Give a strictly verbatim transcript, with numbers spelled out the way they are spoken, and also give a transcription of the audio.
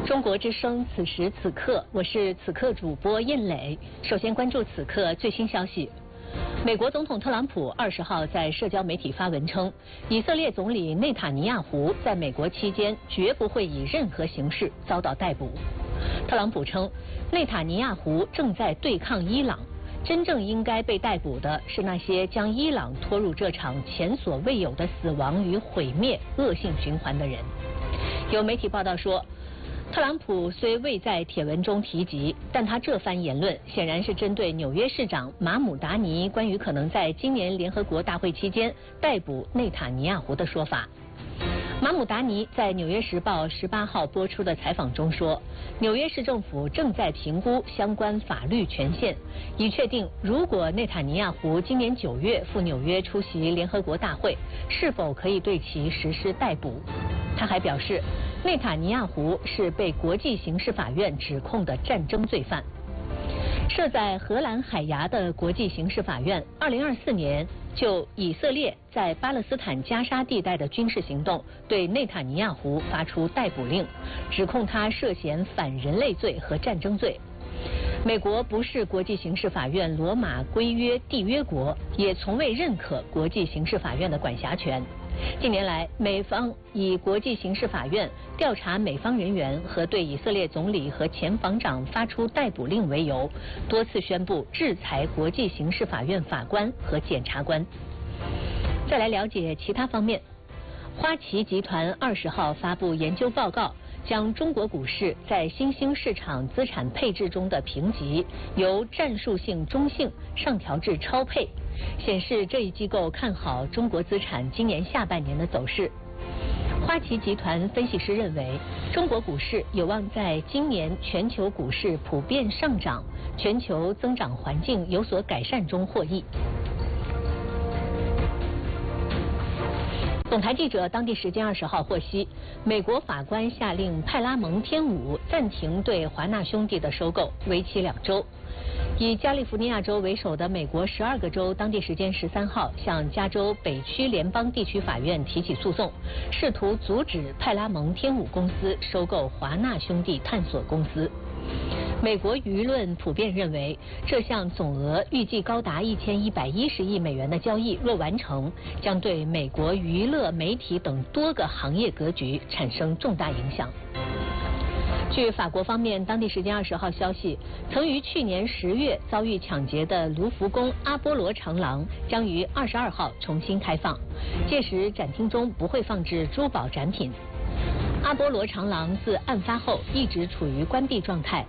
中国之声，此时此刻，我是此刻主播印磊。首先关注此刻最新消息。美国总统特朗普二十号在社交媒体发文称，以色列总理内塔尼亚胡在美国期间绝不会以任何形式遭到逮捕。特朗普称，内塔尼亚胡正在对抗伊朗，真正应该被逮捕的是那些将伊朗拖入这场前所未有的死亡与毁灭恶性循环的人。有媒体报道说，特朗普虽未在帖文中提及，但他这番言论显然是针对纽约市长马姆达尼关于可能在今年联合国大会期间逮捕内塔尼亚胡的说法。马姆达尼在《纽约时报》十八号播出的采访中说，纽约市政府正在评估相关法律权限，以确定如果内塔尼亚胡今年九月赴纽约出席联合国大会，是否可以对其实施逮捕。他还表示，内塔尼亚胡是被国际刑事法院指控的战争罪犯。设在荷兰海牙的国际刑事法院，二零二四年就以色列在巴勒斯坦加沙地带的军事行动对内塔尼亚胡发出逮捕令，指控他涉嫌反人类罪和战争罪。美国不是国际刑事法院罗马规约缔约国，也从未认可国际刑事法院的管辖权。近年来，美方以国际刑事法院调查美方人员和对以色列总理和前防长发出逮捕令为由，多次宣布制裁国际刑事法院法官和检察官。再来了解其他方面，花旗集团二十号发布研究报告，将中国股市在新兴市场资产配置中的评级由战术性中性上调至超配，显示这一机构看好中国资产今年下半年的走势。花旗集团分析师认为，中国股市有望在今年全球股市普遍上涨、全球增长环境有所改善中获益。总台记者当地时间二十号获悉，美国法官下令派拉蒙天舞暂停对华纳兄弟的收购，为期两周。以加利福尼亚州为首的美国十二个州当地时间十三号向加州北区联邦地区法院提起诉讼，试图阻止派拉蒙天舞公司收购华纳兄弟探索公司。美国舆论普遍认为，这项总额预计高达一千一百一十亿美元的交易若完成，将对美国娱乐、媒体等多个行业格局产生重大影响。据法国方面当地时间二十号消息，曾于去年十月遭遇抢劫的卢浮宫阿波罗长廊将于二十二号重新开放，届时展厅中不会放置珠宝展品。阿波罗长廊自案发后一直处于关闭状态，